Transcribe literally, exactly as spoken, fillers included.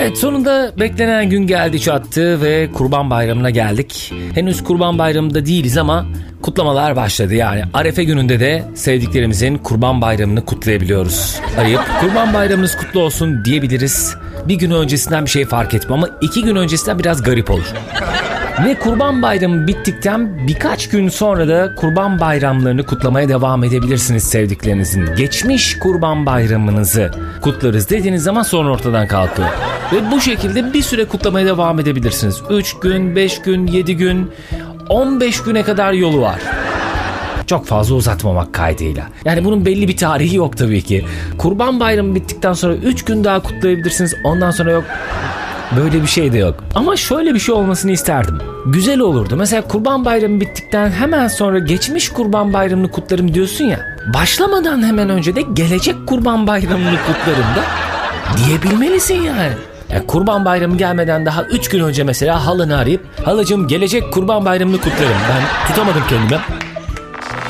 Evet, sonunda beklenen gün geldi çattı ve Kurban Bayramı'na geldik. Henüz Kurban Bayramı'nda değiliz ama kutlamalar başladı. Yani Arefe gününde de sevdiklerimizin Kurban Bayramı'nı kutlayabiliyoruz. Arayıp Kurban Bayramınız kutlu olsun diyebiliriz. Bir gün öncesinden bir şey fark etmem ama iki gün öncesinden biraz garip olur. Ve Kurban Bayramı bittikten birkaç gün sonra da Kurban Bayramlarını kutlamaya devam edebilirsiniz sevdiklerinizin. Geçmiş Kurban Bayramınızı kutlarız dediğiniz zaman sorun ortadan kalkıyor. Ve bu şekilde bir süre kutlamaya devam edebilirsiniz. üç gün, beş gün, yedi gün, on beş güne kadar yolu var. Çok fazla uzatmamak kaydıyla. Yani bunun belli bir tarihi yok tabii ki. Kurban Bayramı bittikten sonra üç gün daha kutlayabilirsiniz. Ondan sonra yok. Böyle bir şey de yok. Ama şöyle bir şey olmasını isterdim. Güzel olurdu. Mesela Kurban Bayramı bittikten hemen sonra geçmiş Kurban Bayramı'nı kutlarım diyorsun ya. Başlamadan hemen önce de gelecek Kurban Bayramı'nı kutlarım da diyebilmelisin yani. Yani Kurban Bayramı gelmeden daha üç gün önce mesela halını arayıp halacığım gelecek Kurban Bayramı'nı kutlarım. Ben tutamadım kendimi.